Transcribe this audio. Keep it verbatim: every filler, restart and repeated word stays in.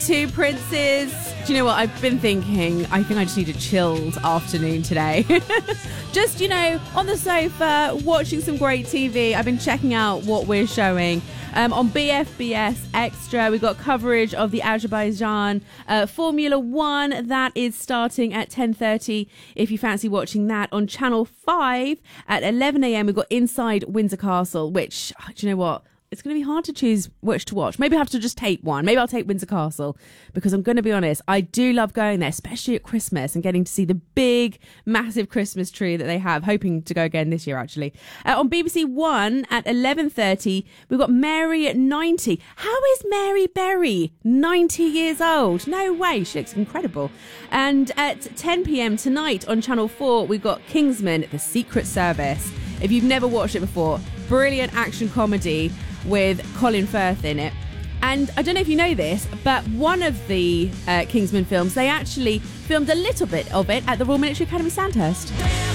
Two princes. Do you know what? I've been thinking, I think I just need a chilled afternoon today. Just, you know, on the sofa, watching some great T V. I've been checking out what we're showing. Um, on B F B S Extra, we've got coverage of the Azerbaijan uh, Formula One. That is starting at ten thirty. If you fancy watching that on Channel five at eleven a.m, we've got Inside Windsor Castle, which, do you know what? It's going to be hard to choose which to watch. Maybe I have to just take one. Maybe I'll take Windsor Castle, because I'm going to be honest, I do love going there, especially at Christmas and getting to see the big, massive Christmas tree that they have. Hoping to go again this year, actually. Uh, on B B C One at eleven thirty, we've got Mary at ninety. How is Mary Berry ninety years old? No way. She looks incredible. And at ten p.m. tonight on Channel four, we've got Kingsman: The Secret Service. If you've never watched it before, brilliant action comedy with Colin Firth in it. And I don't know if you know this, but one of the uh, Kingsman films, they actually filmed a little bit of it at the Royal Military Academy Sandhurst.